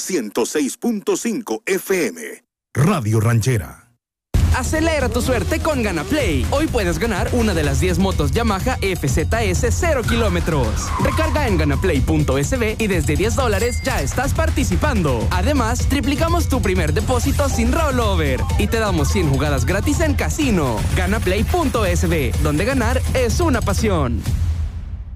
106.5 FM. Radio Ranchera. Acelera tu suerte con GanaPlay. Hoy puedes ganar una de las 10 motos Yamaha FZS 0 kilómetros. Recarga en ganaplay.sb y desde $10 ya estás participando. Además, triplicamos tu primer depósito sin rollover y te damos 100 jugadas gratis en casino. Ganaplay.sb, donde ganar es una pasión.